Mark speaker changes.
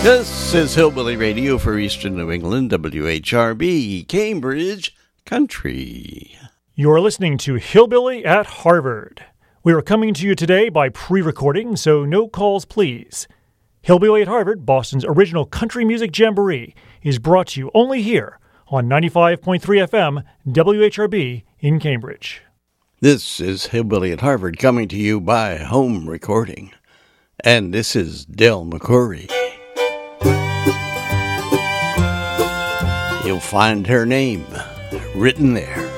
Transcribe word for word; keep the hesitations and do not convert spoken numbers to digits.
Speaker 1: This is Hillbilly Radio for Eastern New England, W H R B, Cambridge Country.
Speaker 2: You're listening to Hillbilly at Harvard. We are coming to you today by pre-recording, so no calls, please. Hillbilly at Harvard, Boston's original country music jamboree, is brought to you only here on ninety-five point three F M W H R B in Cambridge.
Speaker 1: This is Hillbilly at Harvard coming to you by home recording. And this is Del McCoury. You'll find her name written there.